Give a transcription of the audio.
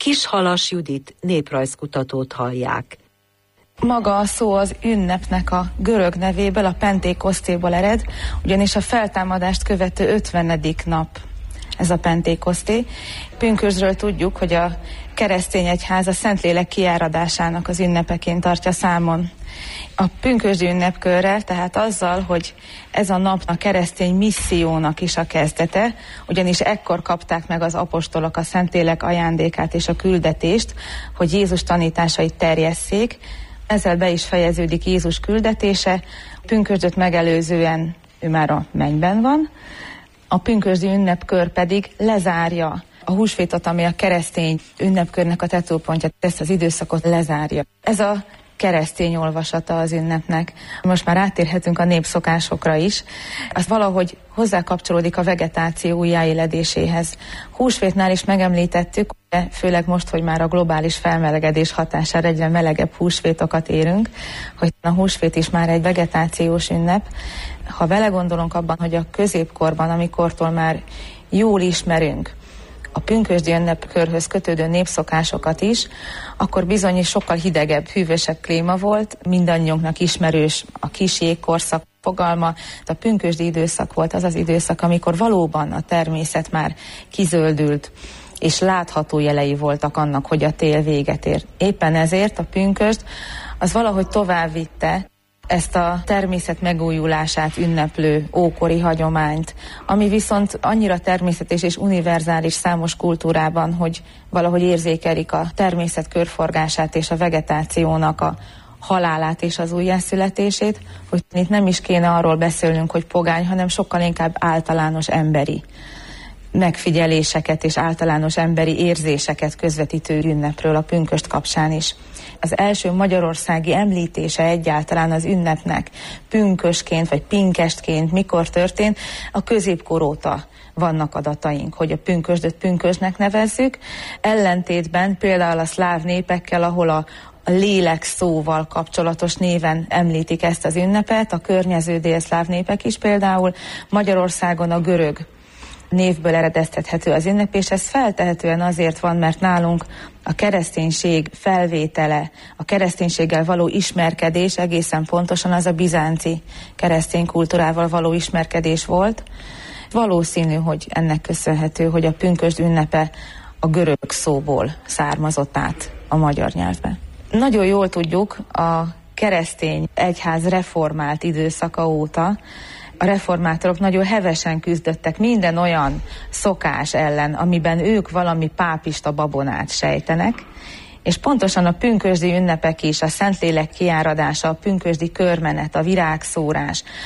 Kishalas Judit néprajzkutatót hallják. Maga a szó az ünnepnek a görög nevéből, a Pentékosztéból ered, ugyanis a feltámadást követő 50. nap ez a Pentékoszté. Pünkösdről tudjuk, hogy a keresztény egyház a Szentlélek kiáradásának az ünnepeként tartja számon. A pünkösdi ünnepkörrel, tehát azzal, hogy ez a nap a keresztény missziónak is a kezdete, ugyanis ekkor kapták meg az apostolok a Szentlélek ajándékát és a küldetést, hogy Jézus tanításait terjesszék. Ezzel be is fejeződik Jézus küldetése. Pünkösdöt megelőzően ő már a mennyben van, a pünkösdi ünnepkör pedig lezárja a húsvétot, ami a keresztény ünnepkörnek a tetőpontja, ezt az időszakot lezárja. Ez a keresztény olvasata az ünnepnek. Most már áttérhetünk a népszokásokra is. Az valahogy hozzákapcsolódik a vegetáció újjáéledéséhez. Húsvétnál is megemlítettük, főleg most, hogy már a globális felmelegedés hatására egyre melegebb húsvétokat érünk, hogy a húsvét is már egy vegetációs ünnep. Ha belegondolunk abban, hogy a középkorban, amikortól már jól ismerünk a pünkösdi ünnepkörhöz kötődő népszokásokat is, akkor bizony sokkal hidegebb, hűvösebb klíma volt, mindannyiunknak ismerős a kis jégkorszak fogalma. A pünkösdi időszak volt az az időszak, amikor valóban a természet már kizöldült, és látható jelei voltak annak, hogy a tél véget ér. Éppen ezért a pünkösd az valahogy tovább vitte ezt a természet megújulását ünneplő ókori hagyományt, ami viszont annyira természetes és univerzális számos kultúrában, hogy valahogy érzékelik a természet körforgását és a vegetációnak a halálát és az újjászületését, hogy itt nem is kéne arról beszélnünk, hogy pogány, hanem sokkal inkább általános emberi megfigyeléseket és általános emberi érzéseket közvetítő ünnepről a pünkösd kapcsán is. Az első magyarországi említése egyáltalán az ünnepnek pünkösként vagy pinkestként mikor történt, a középkor óta vannak adataink, hogy a pünkösdöt pünkösdnek nevezzük, ellentétben például a szláv népekkel, ahol a lélek szóval kapcsolatos néven említik ezt az ünnepet, a környező délszláv népek is például, Magyarországon a görög névből eredeztethető az ünnep, és ez feltehetően azért van, mert nálunk a kereszténység felvétele, a kereszténységgel való ismerkedés egészen pontosan az a bizánci keresztény kultúrával való ismerkedés volt. Valószínű, hogy ennek köszönhető, hogy a pünkösd ünnepe a görög szóból származott át a magyar nyelvbe. Nagyon jól tudjuk, a keresztény egyház reformált időszaka óta a reformátorok nagyon hevesen küzdöttek minden olyan szokás ellen, amiben ők valami pápista babonát sejtenek, és pontosan a pünkösdi ünnepek is, a Szentlélek kiáradása, a pünkösdi körmenet, a virágszórás,